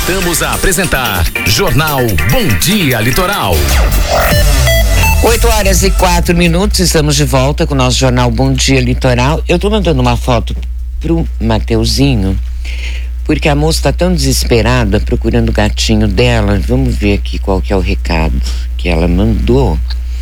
Voltamos a apresentar Jornal Bom Dia Litoral. 8h04, estamos de volta com o nosso Jornal Bom Dia Litoral. Eu tô mandando uma foto pro Mateuzinho, porque a moça tá tão desesperada procurando o gatinho dela. Vamos ver aqui qual que é o recado que ela mandou.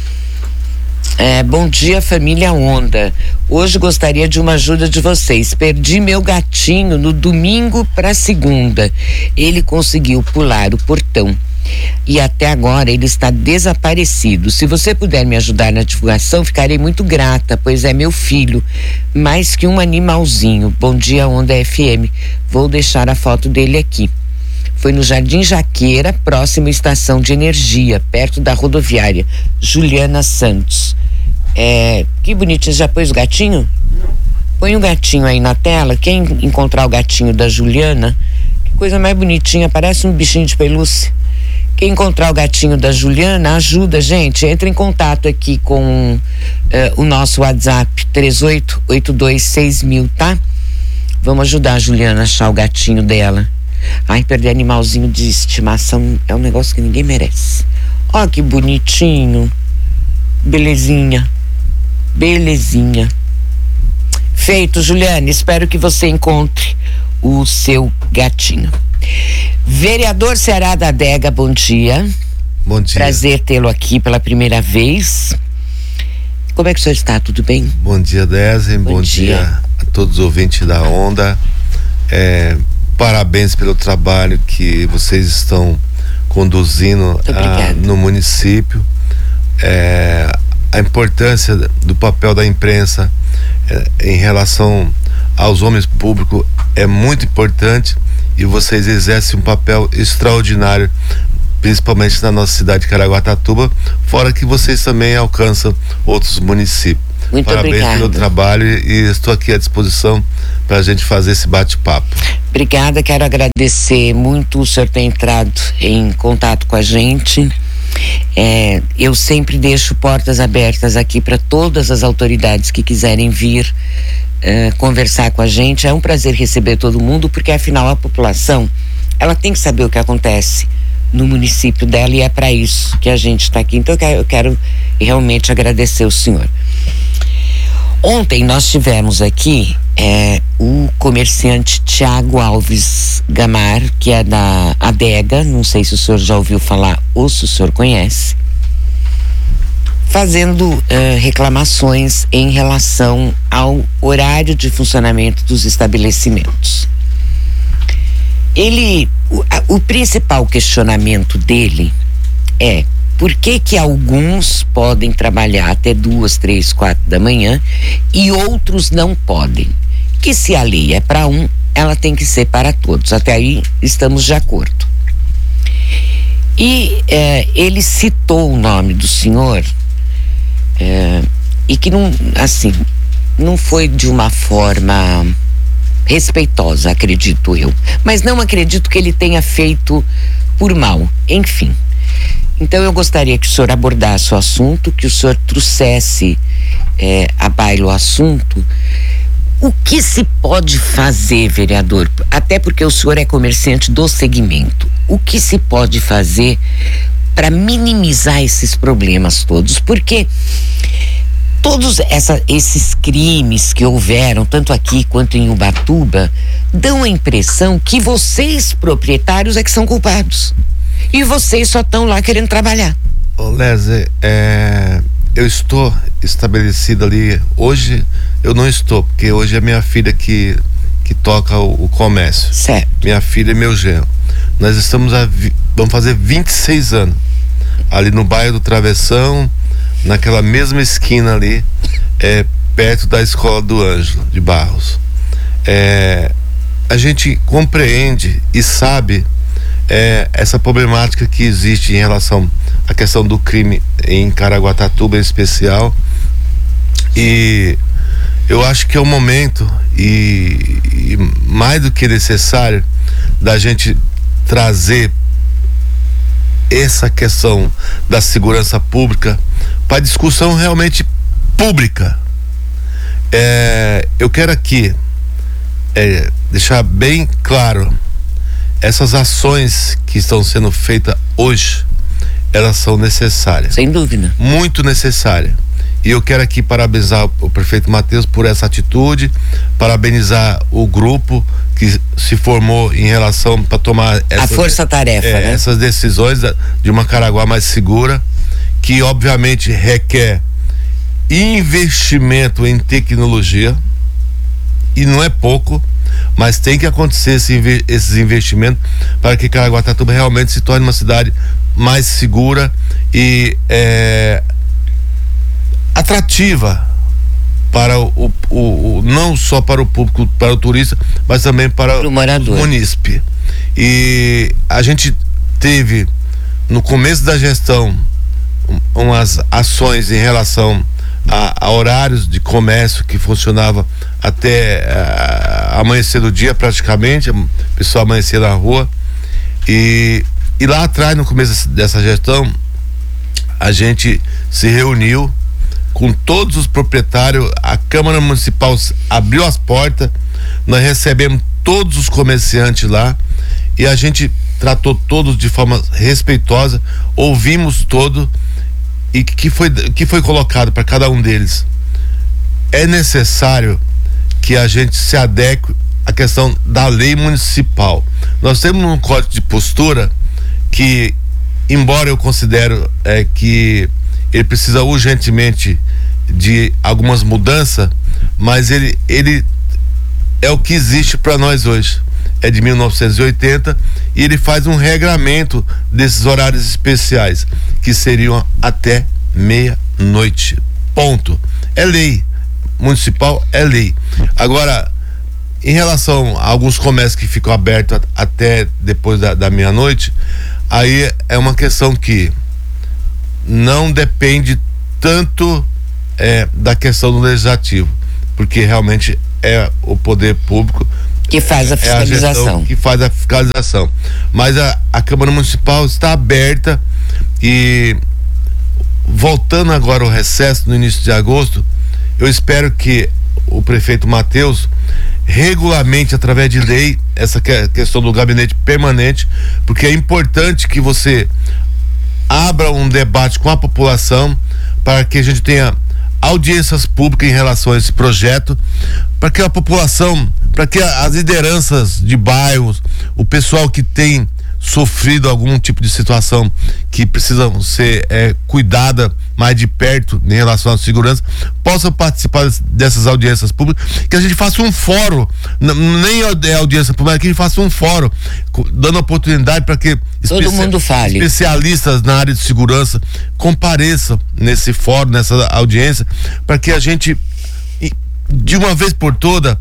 Bom dia, família Onda. Hoje gostaria de uma ajuda de vocês. Perdi meu gatinho no domingo para segunda. Ele conseguiu pular o portão e até agora ele está desaparecido. Se você puder me ajudar na divulgação, ficarei muito grata, pois é meu filho, mais que um animalzinho. Bom dia, Onda FM. Vou deixar a foto dele aqui. Foi no Jardim Jaqueira, próximo à estação de energia, perto da rodoviária. Juliana Santos. Que bonitinho. Já pôs o gatinho? Põe o gatinho aí na tela. Quem encontrar o gatinho da Juliana, que coisa mais bonitinha, parece um bichinho de pelúcia. Quem encontrar o gatinho da Juliana, ajuda, gente. Entre em contato aqui com o nosso WhatsApp 38826000, tá? Vamos ajudar a Juliana a achar o gatinho dela. Ai, perder animalzinho de estimação é um negócio que ninguém merece. Ó, que bonitinho. Belezinha. Feito, Juliana. Espero que você encontre o seu gatinho. Vereador Ceará da Adega, bom dia. Bom dia. Prazer tê-lo aqui pela primeira vez. Como é que o senhor está? Tudo bem? Bom dia, Desen. Bom dia a todos os ouvintes da Onda. Parabéns pelo trabalho que vocês estão conduzindo no município. A importância do papel da imprensa em relação aos homens públicos é muito importante, e vocês exercem um papel extraordinário, principalmente na nossa cidade de Caraguatatuba, fora que vocês também alcançam outros municípios. Muito Parabéns obrigada pelo trabalho, e estou aqui à disposição para a gente fazer esse bate-papo. Obrigada, quero agradecer muito o senhor ter entrado em contato com a gente. Eu sempre deixo portas abertas aqui para todas as autoridades que quiserem vir conversar com a gente. É um prazer receber todo mundo, porque afinal a população, ela tem que saber o que acontece no município dela, e é para isso que a gente está aqui. Então eu quero realmente agradecer o senhor. Ontem nós tivemos aqui o comerciante Tiago Alves Gamar, que é da Adega, não sei se o senhor já ouviu falar ou se o senhor conhece, fazendo reclamações em relação ao horário de funcionamento dos estabelecimentos. O principal questionamento dele é: por que alguns podem trabalhar até 2, 3, 4 da manhã e outros não podem? Que se a lei é para um, ela tem que ser para todos. Até aí estamos de acordo. E ele citou o nome do senhor, e que não foi de uma forma respeitosa, acredito eu. Mas não acredito que ele tenha feito por mal. Enfim. Então eu gostaria que o senhor abordasse o assunto, que o senhor trouxesse à baila o assunto. O que se pode fazer, vereador? Até porque o senhor é comerciante do segmento. O que se pode fazer para minimizar esses problemas todos? Porque todos esses crimes que houveram, tanto aqui quanto em Ubatuba, dão a impressão que vocês, proprietários, é que são culpados. E vocês só estão lá querendo trabalhar. Lésia, eu estou estabelecido ali. Hoje eu não estou, porque hoje é minha filha que toca o comércio. Certo. Minha filha e meu genro. Nós estamos vamos fazer 26 anos ali no bairro do Travessão, naquela mesma esquina ali, perto da Escola do Ângelo de Barros. A gente compreende e sabe essa problemática que existe em relação à questão do crime em Caraguatatuba em especial, e eu acho que é o momento e mais do que necessário da gente trazer essa questão da segurança pública para discussão realmente pública. Eu quero aqui deixar bem claro essas ações que estão sendo feitas hoje, elas são necessárias. Sem dúvida. Muito necessárias. E eu quero aqui parabenizar o prefeito Matheus por essa atitude, parabenizar o grupo que se formou em relação para tomar a força-tarefa, né? essas decisões de uma Caraguá mais segura, que obviamente requer investimento em tecnologia, e não é pouco, mas tem que acontecer esses investimentos para que Caraguatatuba realmente se torne uma cidade mais segura e atrativa para não só para o público, para o turista, mas também para o munícipe. E a gente teve no começo da gestão umas ações em relação a horários de comércio que funcionava até amanhecer do dia praticamente, o pessoal amanhecia na rua, e lá atrás, no começo dessa gestão, a gente se reuniu com todos os proprietários, a Câmara Municipal abriu as portas, nós recebemos todos os comerciantes lá e a gente tratou todos de forma respeitosa, ouvimos todos. E que foi colocado para cada um deles? É necessário que a gente se adeque à questão da lei municipal. Nós temos um código de postura que, embora eu considero que ele precisa urgentemente de algumas mudanças, mas ele é o que existe para nós hoje. É de 1980 e ele faz um regramento desses horários especiais, que seriam até meia-noite. Ponto. É lei municipal, é lei. Agora, em relação a alguns comércios que ficam abertos até depois da meia-noite, aí é uma questão que não depende tanto da questão do legislativo, porque realmente é o poder público que faz a fiscalização. Que faz a fiscalização. Mas a Câmara Municipal está aberta e, voltando agora ao recesso no início de agosto, eu espero que o prefeito Matheus regulamente, através de lei, essa questão do gabinete permanente, porque é importante que você abra um debate com a população para que a gente tenha audiências públicas em relação a esse projeto, para que a população, para que as lideranças de bairros, o pessoal que tem sofrido algum tipo de situação que precisam ser cuidada mais de perto em relação à segurança, possam participar dessas audiências públicas, que a gente faça um fórum, nem audiência pública, que a gente faça um fórum, dando oportunidade para que todo mundo fale, especialistas na área de segurança compareçam nesse fórum, nessa audiência, para que a gente, de uma vez por toda,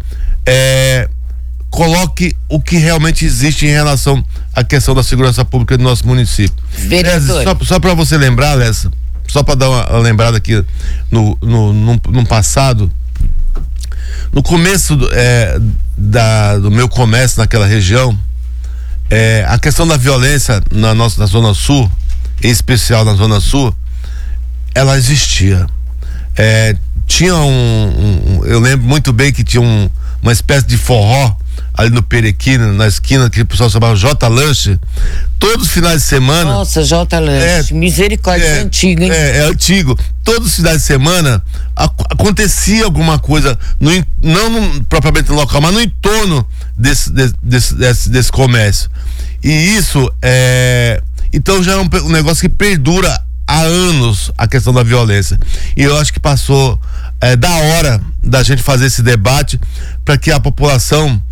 coloque o que realmente existe em relação à questão da segurança pública do nosso município. Só para você lembrar, Lessa, só para dar uma lembrada aqui no passado, no começo do meu comércio naquela região, a questão da violência na Zona Sul, em especial na Zona Sul, ela existia. Tinha eu lembro muito bem que tinha uma espécie de forró ali no Perequina, na esquina, que o pessoal chamava J Lanche, todos os finais de semana. Nossa, J Lanche, misericórdia, é antigo, hein? É antigo. Todos os finais de semana acontecia alguma coisa, não propriamente no local, mas no entorno desse comércio. E isso então já é um negócio que perdura há anos, a questão da violência. E eu acho que passou da hora da gente fazer esse debate para que a população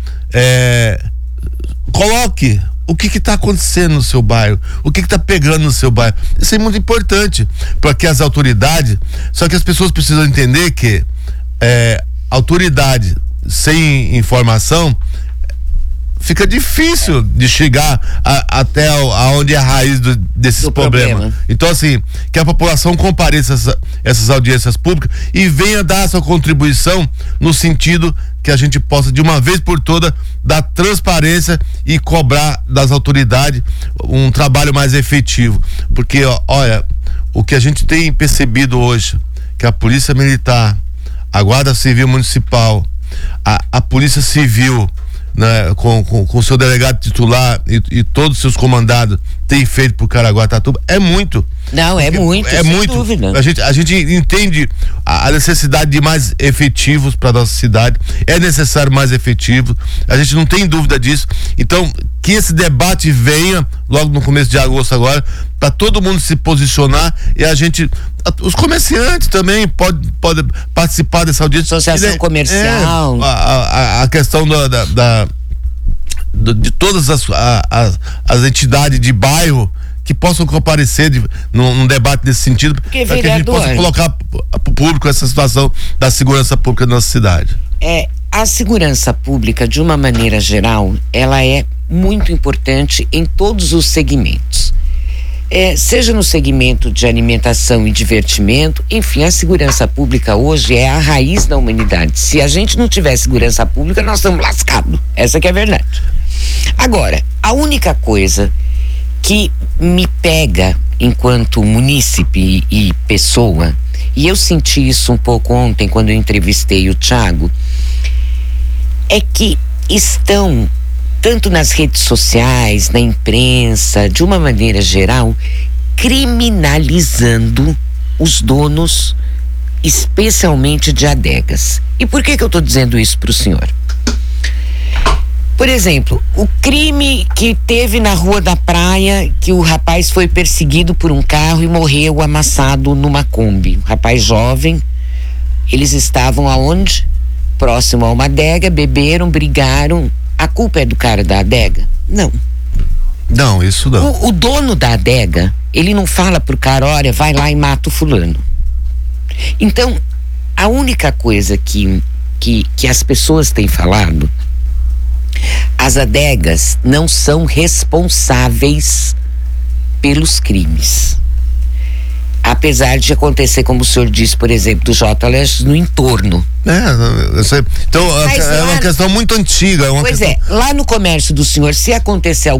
coloque o que está acontecendo no seu bairro, o que está pegando no seu bairro. Isso é muito importante para que as autoridades, só que as pessoas precisam entender que autoridade sem informação fica difícil de chegar até aonde é a raiz desses problemas. Então, assim, que a população compareça essas audiências públicas e venha dar sua contribuição no sentido que a gente possa, de uma vez por toda, dar transparência e cobrar das autoridades um trabalho mais efetivo. Porque, olha, o que a gente tem percebido hoje, que a Polícia Militar, a Guarda Civil Municipal, a Polícia Civil, né, com o seu delegado titular e todos os seus comandados têm feito por Caraguatatuba, é muito. Não, é muito, é sem muito. dúvida. A gente entende a necessidade de mais efetivos para nossa cidade, é necessário mais efetivos, a gente não tem dúvida disso. Então, que esse debate venha logo no começo de agosto agora, para todo mundo se posicionar e os comerciantes também podem participar dessa audiência. Associação comercial. A questão de todas as entidades de bairro que possam comparecer num debate nesse sentido, para que a gente possa colocar para o público essa situação da segurança pública da nossa cidade. A segurança pública, de uma maneira geral, ela é muito importante em todos os segmentos. Seja no segmento de alimentação e divertimento, enfim, a segurança pública hoje é a raiz da humanidade. Se a gente não tiver segurança pública, nós estamos lascados. Essa que é a verdade. Agora, a única coisa que me pega enquanto munícipe e pessoa, e eu senti isso um pouco ontem quando eu entrevistei o Thiago, é que estão, tanto nas redes sociais, na imprensa, de uma maneira geral, criminalizando os donos, especialmente de adegas. E por que eu estou dizendo isso para o senhor? Por exemplo, o crime que teve na Rua da Praia, que o rapaz foi perseguido por um carro e morreu amassado numa Kombi. Um rapaz jovem, eles estavam aonde? Próximo a uma adega, beberam, brigaram. A culpa é do cara da adega? Não. Não, isso não. O dono da adega, ele não fala pro cara, olha, vai lá e mata o fulano. Então, a única coisa que as pessoas têm falado, as adegas não são responsáveis pelos crimes. Apesar de acontecer, como o senhor disse, por exemplo, do JLS no entorno. Então, é uma questão muito antiga. Lá no comércio do senhor, se acontecer